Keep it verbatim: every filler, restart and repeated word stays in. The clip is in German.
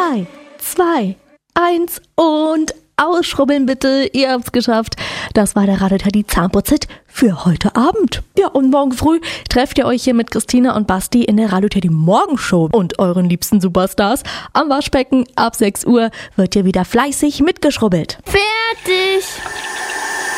drei, zwei, eins und ausschrubbeln bitte. Ihr habt's geschafft. Das war der Radio Teddy Zahnputz-Hit für heute Abend. Ja, und morgen früh trefft ihr euch hier mit Christina und Basti in der Radio Teddy Morgenshow und euren liebsten Superstars. Am Waschbecken ab sechs Uhr wird hier wieder fleißig mitgeschrubbelt. Fertig!